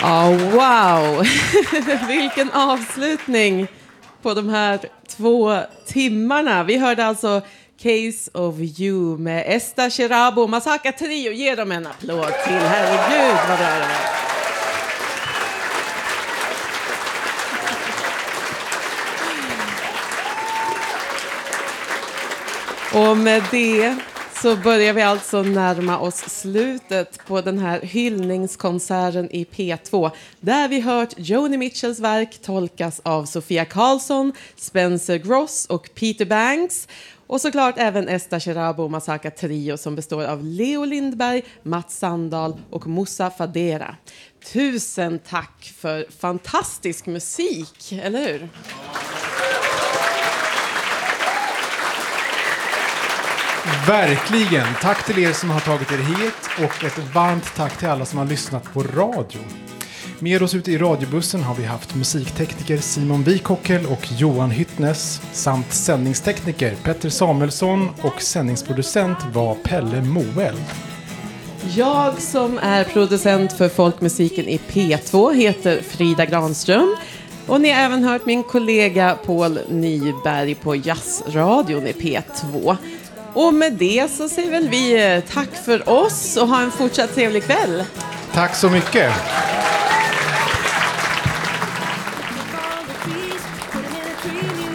Wow! Vilken avslutning på de här 2 timmarna. Vi hörde alltså Case of You med Esta Cherabo Masaka Trio. Ge dem en applåd till. Herregud vad det är. Och med det så börjar vi alltså närma oss slutet på den här hyllningskonserten i P2 där vi hört Joni Mitchells verk tolkas av Sofia Karlsson, Spencer Gross och Peter Banks och såklart även Esta Cherabo Masaka Trio som består av Leo Lindberg, Mats Sandahl och Moussa Fadera. Tusen tack för fantastisk musik, eller hur? Verkligen. Tack till er som har tagit er hit och ett varmt tack till alla som har lyssnat på radio. Med oss ute i radiobussen har vi haft musiktekniker Simon Wikockel och Johan Hyttnes samt sändningstekniker Petter Samuelsson och sändningsproducent var Pelle Moel. Jag som är producent för folkmusiken i P2 heter Frida Granström. Och ni har även hört min kollega Paul Nyberg på Jazzradion i P2. Och med det så säger väl vi tack för oss och ha en fortsatt trevlig kväll. Tack så mycket.